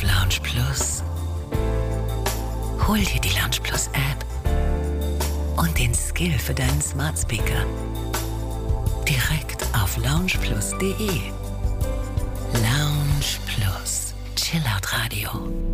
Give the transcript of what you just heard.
Lounge Plus? Hol dir die Lounge Plus App und den Skill für deinen Smart Speaker. Direkt auf loungeplus.de. Lounge Plus. Chillout Radio.